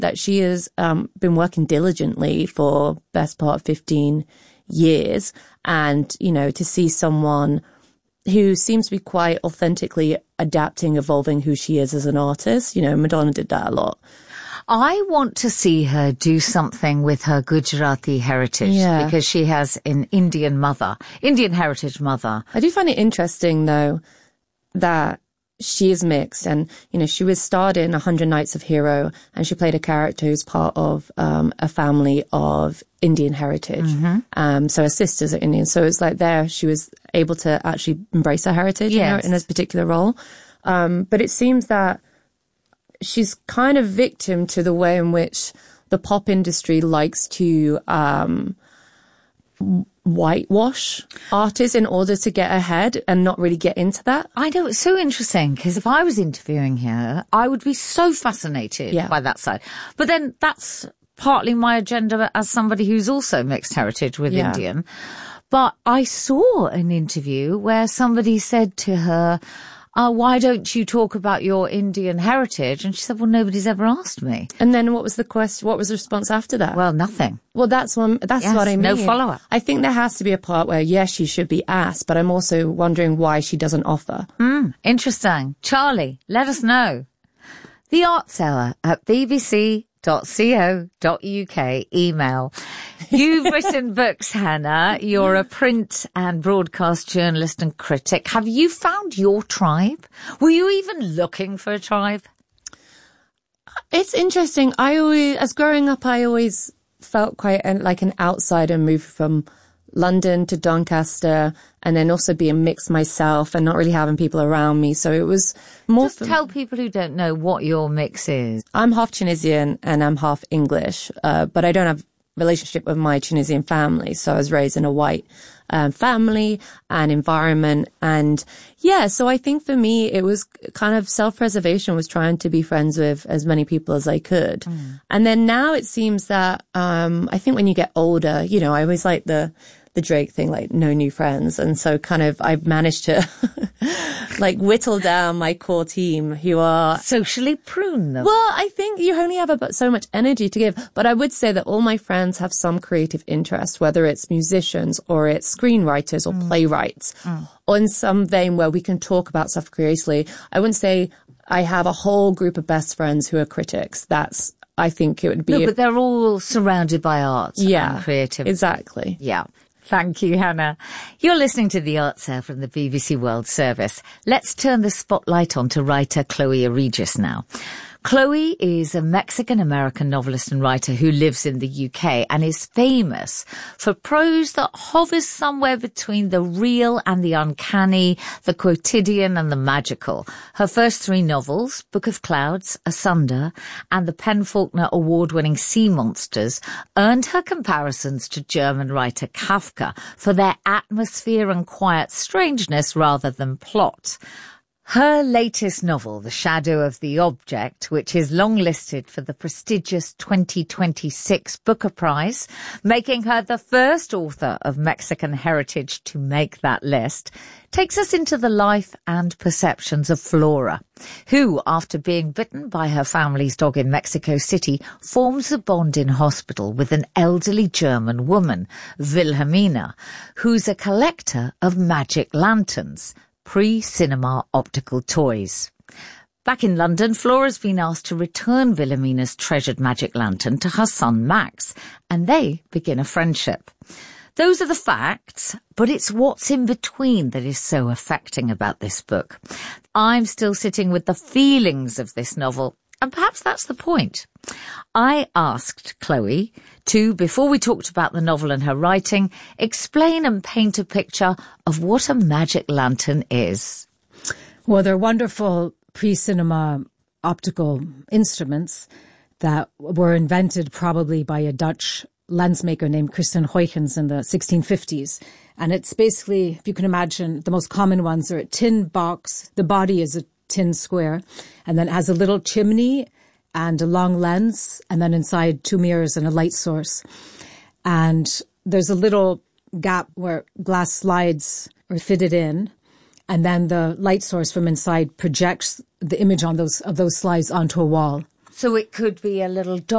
that she has been working diligently for best part of 15 years. And, you know, to see someone who seems to be quite authentically adapting, evolving who she is as an artist. You know, Madonna did that a lot. I want to see her do something with her Gujarati heritage because she has an Indian heritage mother. I do find it interesting, though, that she is mixed. And, you know, she was starred in 100 Nights of Hero, and she played a character who's part of a family of Indian heritage. So her sisters are Indian. So it's like there she was able to actually embrace her heritage in this particular role. But it seems that she's kind of victim to the way in which the pop industry likes to whitewash artists in order to get ahead and not really get into that. I know, it's so interesting because if I was interviewing her, I would be so fascinated by that side. But then that's partly my agenda as somebody who's also mixed heritage with Indian. But I saw an interview where somebody said to her, why don't you talk about your Indian heritage? And she said, well, nobody's ever asked me. And then what was the question? What was the response after that? Well, nothing. Well, that's what I mean. No follow-up. I think there has to be a part where, yes, she should be asked, but I'm also wondering why she doesn't offer. Interesting. Charlie, let us know. The Arts Hour at bbc.co.uk. Email. You've written books, Hannah. You're a print and broadcast journalist and critic. Have you found your tribe? Were you even looking for a tribe? It's interesting. As growing up, I always felt quite like an outsider, moved from London to Doncaster, and then also being mixed myself and not really having people around me. So it was more... Just tell people who don't know what your mix is. I'm half Tunisian and I'm half English, but I don't have relationship with my Tunisian family. So I was raised in a white family and environment. And so I think for me, it was kind of self-preservation, was trying to be friends with as many people as I could. And then now it seems that, I think when you get older, you know, I always like the Drake thing, like no new friends. And so kind of I've managed to like whittle down my core team who are... Socially prune them. Well, I think you only have about so much energy to give. But I would say that all my friends have some creative interest, whether it's musicians or it's screenwriters or playwrights, or in some vein where we can talk about stuff creatively. I wouldn't say I have a whole group of best friends who are critics. I think it would be... No, but they're all surrounded by art and creativity. Exactly. Yeah. Thank you, Hannah. You're listening to The Arts Hour from the BBC World Service. Let's turn the spotlight on to writer Chloe Aregis now. Chloe is a Mexican-American novelist and writer who lives in the UK and is famous for prose that hovers somewhere between the real and the uncanny, the quotidian and the magical. Her first three novels, Book of Clouds, Asunder, and the PEN/Faulkner award-winning Sea Monsters, earned her comparisons to German writer Kafka for their atmosphere and quiet strangeness rather than plot. Her latest novel, The Shadow of the Object, which is long-listed for the prestigious 2026 Booker Prize, making her the first author of Mexican heritage to make that list, takes us into the life and perceptions of Flora, who, after being bitten by her family's dog in Mexico City, forms a bond in hospital with an elderly German woman, Wilhelmina, who's a collector of magic lanterns, pre-cinema optical toys. Back in London, Flora's been asked to return Wilhelmina's treasured magic lantern to her son Max, and they begin a friendship. Those are the facts, but it's what's in between that is so affecting about this book. I'm still sitting with the feelings of this novel, and perhaps that's the point. I asked Chloe to, before we talked about the novel and her writing, explain and paint a picture of what a magic lantern is. Well, they're wonderful pre-cinema optical instruments that were invented probably by a Dutch lensmaker named Christian Huygens in the 1650s. And it's basically, if you can imagine, the most common ones are a tin box. The body is a tin square, and then it has a little chimney and a long lens, and then inside two mirrors and a light source. And there's a little gap where glass slides are fitted in, and then the light source from inside projects the image of those slides onto a wall. So it could be a little